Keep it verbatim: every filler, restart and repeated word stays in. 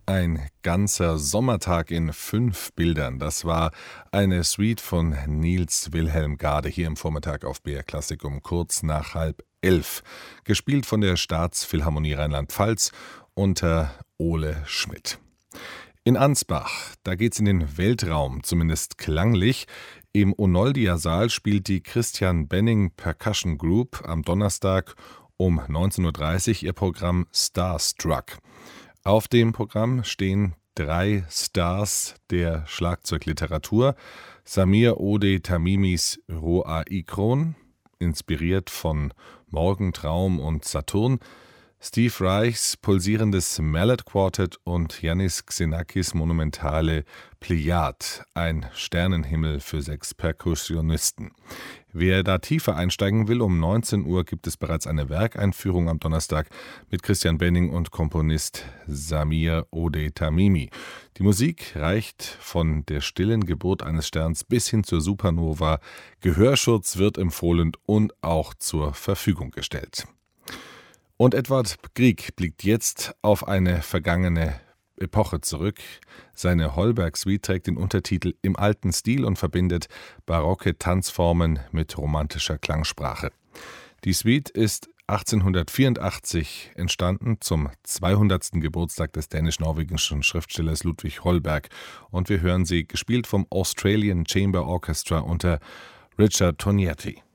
Ein ganzer Sommertag in fünf Bildern. Das war eine Suite von Niels Wilhelm Gade hier im Vormittag auf B R Klassik um kurz nach halb elf. Gespielt von der Staatsphilharmonie Rheinland-Pfalz unter Ole Schmidt. In Ansbach, da geht's in den Weltraum, zumindest klanglich. Im Onoldia-Saal spielt die Christian Benning Percussion Group am Donnerstag um neunzehn Uhr dreißig ihr Programm Starstruck. Auf dem Programm stehen drei Stars der Schlagzeugliteratur: Samir Ode Tamimis Roa Ikron, inspiriert von Morgentraum und Saturn, Steve Reichs pulsierendes Mallet Quartet und Yannis Xenakis monumentale Plejad, ein Sternenhimmel für sechs Perkussionisten. Wer da tiefer einsteigen will, um neunzehn Uhr gibt es bereits eine Werkeinführung am Donnerstag mit Christian Benning und Komponist Samir Ode Tamimi. Die Musik reicht von der stillen Geburt eines Sterns bis hin zur Supernova. Gehörschutz wird empfohlen und auch zur Verfügung gestellt. Und Edvard Grieg blickt jetzt auf eine vergangene Epoche zurück. Seine Holberg-Suite trägt den Untertitel Im alten Stil und verbindet barocke Tanzformen mit romantischer Klangsprache. Die Suite ist achtzehnhundertvierundachtzig entstanden zum zweihundertsten Geburtstag des dänisch-norwegischen Schriftstellers Ludwig Holberg. Und wir hören sie gespielt vom Australian Chamber Orchestra unter Richard Tognetti.